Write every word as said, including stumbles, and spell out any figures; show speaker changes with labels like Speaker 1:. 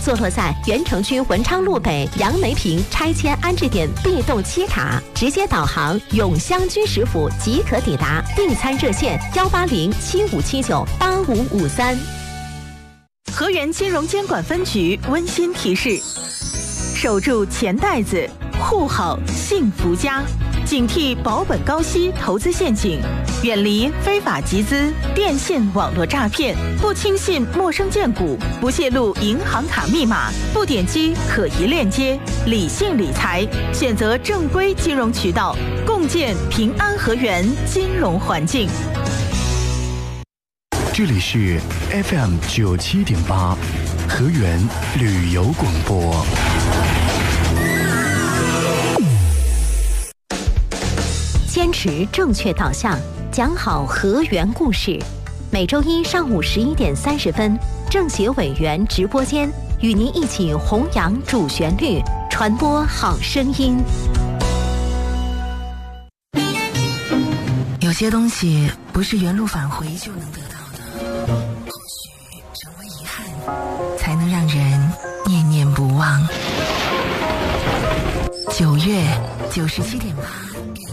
Speaker 1: 坐落在原城区文昌路北杨梅坪拆迁安置点 B 栋七卡，直接导航永香居食府即可抵达。订餐热线幺八零七五七九八五五三。
Speaker 2: 河源金融监管分局温馨提示：守住钱袋子，护好幸福家。警惕保本高息投资陷阱，远离非法集资、电信网络诈骗，不轻信陌生荐股，不泄露银行卡密码，不点击可疑链接，理性理财，选择正规金融渠道，共建平安河源金融环境。
Speaker 3: 这里是 F M 九七点八，河源旅游广播。
Speaker 1: 坚持正确导向，讲好河源故事。每周一上午十一点三十分，政协委员直播间与您一起弘扬主旋律，传播好声音。
Speaker 4: 有些东西不是原路返回就能得到的，或许成为遗憾，才能让人念念不忘。九月九十七点八。